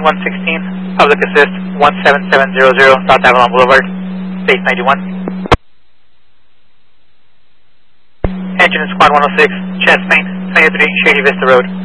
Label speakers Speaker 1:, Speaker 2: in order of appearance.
Speaker 1: Plane 116, Public Assist 17700, South Avalon Boulevard, Base 91. Engine Squad 106, chest main, 23 Shady Vista Road.